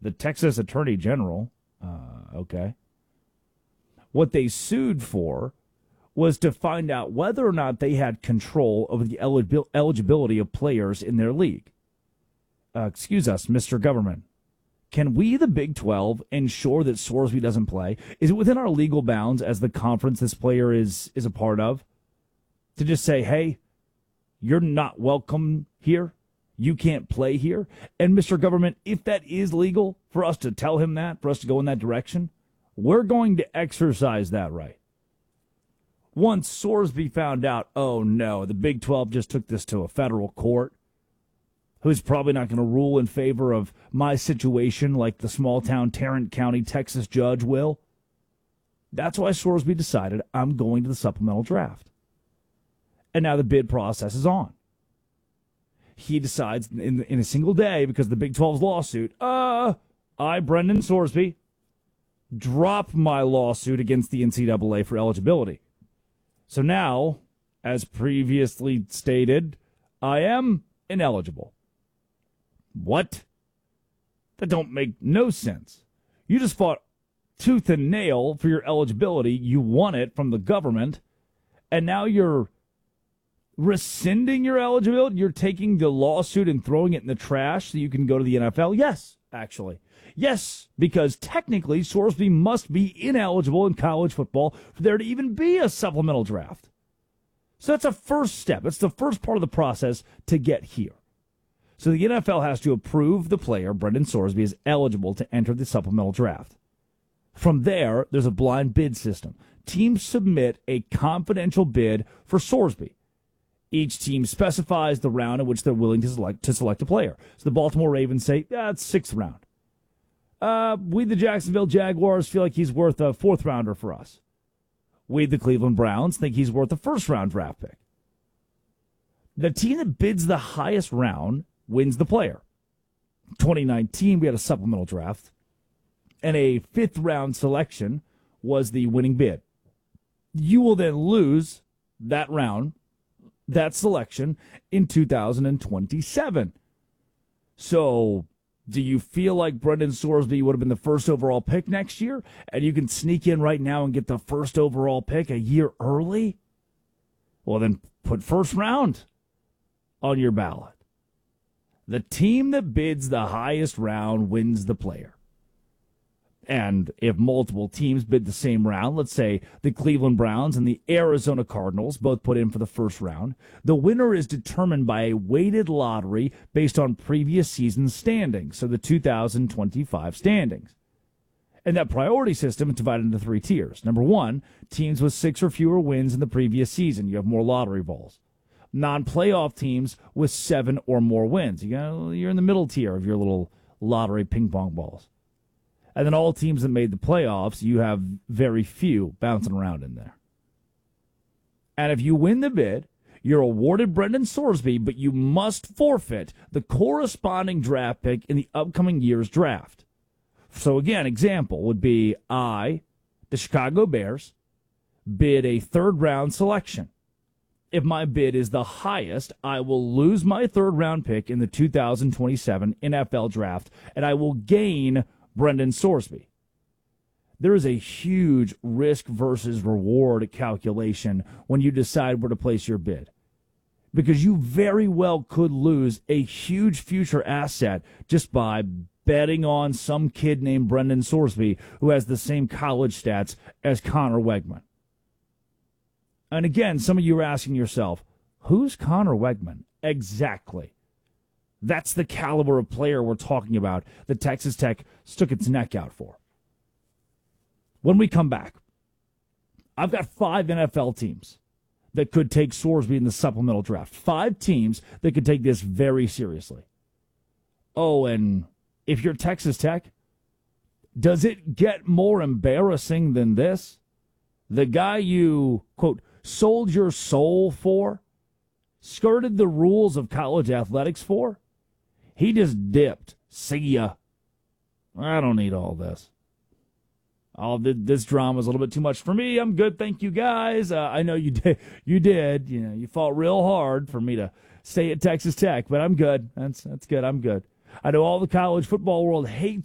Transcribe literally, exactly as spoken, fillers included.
the Texas Attorney General, uh, okay, what they sued for was to find out whether or not they had control over the eligibil- eligibility of players in their league. Uh, excuse us, Mister Government. Can we, the Big twelve, ensure that Sorsby doesn't play? Is it within our legal bounds as the conference this player is is a part of to just say, hey, you're not welcome here? You can't play here? And, Mister Government, if that is legal for us to tell him that, for us to go in that direction, we're going to exercise that right. Once Sorsby found out, oh, no, the Big twelve just took this to a federal court, who's probably not going to rule in favor of my situation like the small-town Tarrant County, Texas judge will. That's why Sorsby decided, I'm going to the supplemental draft. And now the bid process is on. He decides in, in a single day, because of the Big twelve's lawsuit, uh, I, Brendan Sorsby, drop my lawsuit against the N C double A for eligibility. So now, as previously stated, I am ineligible. What? That don't make no sense. You just fought tooth and nail for your eligibility. You won it from the government, and now you're rescinding your eligibility? You're taking the lawsuit and throwing it in the trash so you can go to the N F L? Yes, actually. Yes, because technically Sorsby must be ineligible in college football for there to even be a supplemental draft. So that's a first step. It's the first part of the process to get here. So the N F L has to approve the player, Brendan Sorsby, is eligible to enter the supplemental draft. From there, there's a blind bid system. Teams submit a confidential bid for Sorsby. Each team specifies the round in which they're willing to select to select a player. So the Baltimore Ravens say, yeah, it's sixth round. Uh, we, the Jacksonville Jaguars, feel like he's worth a fourth rounder for us. We, the Cleveland Browns, think he's worth a first round draft pick. The team that bids the highest round wins the player. twenty nineteen, we had a supplemental draft, and a fifth round selection was the winning bid. You will then lose that round, that selection, in two thousand twenty-seven. So, do you feel like Brendan Sorsby would have been the first overall pick next year, and you can sneak in right now and get the first overall pick a year early? Well, then put first round on your ballot. The team that bids the highest round wins the player. And if multiple teams bid the same round, let's say the Cleveland Browns and the Arizona Cardinals both put in for the first round, the winner is determined by a weighted lottery based on previous season standings, so the two thousand twenty-five standings. And that priority system is divided into three tiers. Number one, teams with six or fewer wins in the previous season. You have more lottery balls. Non-playoff teams with seven or more wins. You know, you're in the middle tier of your little lottery ping pong balls. And then all teams that made the playoffs, you have very few bouncing around in there. And if you win the bid, you're awarded Brendan Sorsby, but you must forfeit the corresponding draft pick in the upcoming year's draft. So again, example would be I, the Chicago Bears, bid a third round selection. If my bid is the highest, I will lose my third round pick in the two thousand twenty-seven N F L draft, and I will gain Brendan Sorsby. There is a huge risk versus reward calculation when you decide where to place your bid, because you very well could lose a huge future asset just by betting on some kid named Brendan Sorsby who has the same college stats as Connor Wegman. And again, some of you are asking yourself, who's Connor Wegman? Exactly. That's the caliber of player we're talking about that Texas Tech stuck its neck out for. When we come back, I've got five N F L teams that could take Sorsby in the supplemental draft. Five teams that could take this very seriously. Oh, and if you're Texas Tech, does it get more embarrassing than this? The guy you, quote, sold your soul for, skirted the rules of college athletics for, he just dipped. See ya. I don't need all this. All this drama is a little bit too much for me. I'm good, thank you guys. Uh, I know you did. You did. You know, you fought real hard for me to stay at Texas Tech, but I'm good. That's that's good. I'm good. I know all the college football world hates